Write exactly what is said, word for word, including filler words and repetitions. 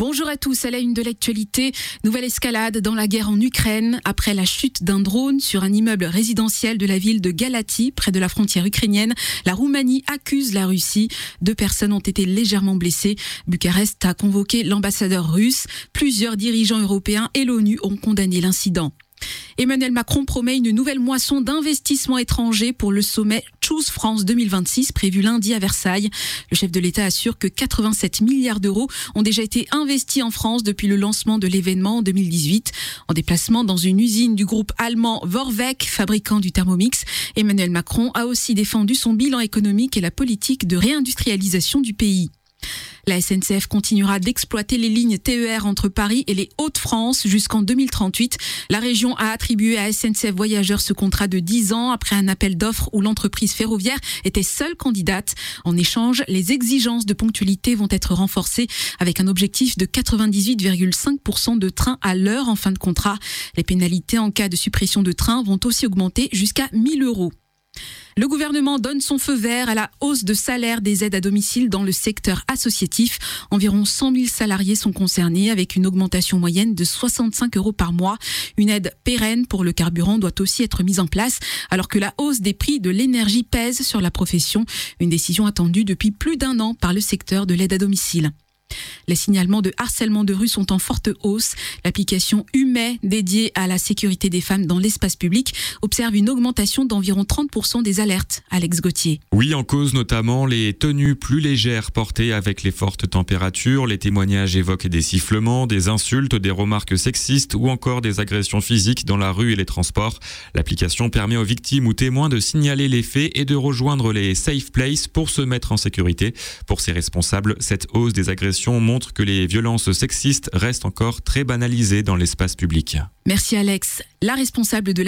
Bonjour à tous, à la une de l'actualité, nouvelle escalade dans la guerre en Ukraine. Après la chute d'un drone sur un immeuble résidentiel de la ville de Galați, près de la frontière ukrainienne, la Roumanie accuse la Russie. Deux personnes ont été légèrement blessées. Bucarest a convoqué l'ambassadeur russe. Plusieurs dirigeants européens et l'ONU ont condamné l'incident. Emmanuel Macron promet une nouvelle moisson d'investissements étrangers pour le sommet Choose France deux mille vingt-six prévu lundi à Versailles. Le chef de l'État assure que quatre-vingt-sept milliards d'euros ont déjà été investis en France depuis le lancement de l'événement en deux mille dix-huit. En déplacement dans une usine du groupe allemand Vorwerk, fabricant du Thermomix, Emmanuel Macron a aussi défendu son bilan économique et la politique de réindustrialisation du pays. La S N C F continuera d'exploiter les lignes T E R entre Paris et les Hauts-de-France jusqu'en deux mille trente-huit. La région a attribué à S N C F Voyageurs ce contrat de dix ans après un appel d'offres où l'entreprise ferroviaire était seule candidate. En échange, les exigences de ponctualité vont être renforcées avec un objectif de quatre-vingt-dix-huit virgule cinq pour cent de trains à l'heure en fin de contrat. Les pénalités en cas de suppression de trains vont aussi augmenter jusqu'à mille euros. Le gouvernement donne son feu vert à la hausse de salaire des aides à domicile dans le secteur associatif. Environ cent mille salariés sont concernés avec une augmentation moyenne de soixante-cinq euros par mois. Une aide pérenne pour le carburant doit aussi être mise en place alors que la hausse des prix de l'énergie pèse sur la profession. Une décision attendue depuis plus d'un an par le secteur de l'aide à domicile. Les signalements de harcèlement de rue sont en forte hausse. L'application Humet, dédiée à la sécurité des femmes dans l'espace public, observe une augmentation d'environ trente pour cent des alertes. Alex Gauthier. Oui, en cause notamment les tenues plus légères portées avec les fortes températures. Les témoignages évoquent des sifflements, des insultes, des remarques sexistes ou encore des agressions physiques dans la rue et les transports. L'application permet aux victimes ou témoins de signaler les faits et de rejoindre les safe places pour se mettre en sécurité. Pour ces responsables, cette hausse des agressions montre que les violences sexistes restent encore très banalisées dans l'espace public. Merci Alex. La responsable de